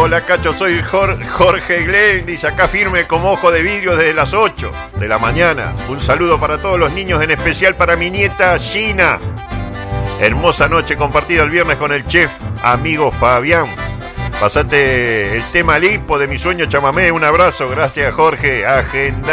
Hola Cacho, soy Jorge Glendis, acá firme como ojo de vidrio desde las 8 de la mañana. Un saludo para todos los niños, en especial para mi nieta Gina. Hermosa noche compartida el viernes con el chef amigo Fabián. Pasate el tema lipo de mi sueño chamamé. Un abrazo, gracias Jorge. Agenda.